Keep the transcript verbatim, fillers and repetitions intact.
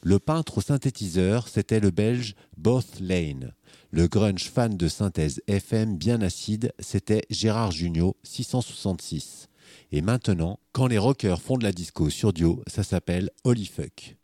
Le peintre au synthétiseur, c'était le Belge Both Lane. Le grunge fan de synthèse F M bien acide, c'était Gérard Jugnot, six cent soixante-six. Et maintenant, quand les rockers font de la disco sur Dio, ça s'appelle Holy Fuck.